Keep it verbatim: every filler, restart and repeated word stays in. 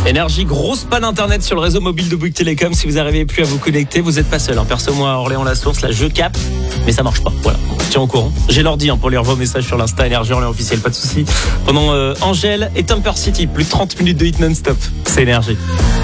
Énergie, grosse panne internet sur le réseau mobile de Bouygues Télécom. Si vous n'arrivez plus à vous connecter, vous n'êtes pas seul. Hein. Perso, moi, à Orléans-la-Source, là, je capte, mais ça marche pas. Voilà, on se tient au courant. J'ai l'ordi hein, pour lire vos messages sur l'Insta Énergie Orléans officiel, pas de souci. Pendant euh, Angèle et Temper City, plus de trente minutes de hit non-stop. C'est Énergie.